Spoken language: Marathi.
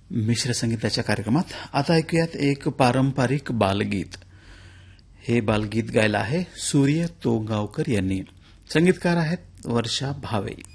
मिश्र संगीताच्या कार्यक्रमात आता ऐकूयात एक पारंपरिक बालगीत. हे बालगीत गायलं आहे सूर्य तोंगावकर यांनी. संगीतकार आहेत वर्षा भावे.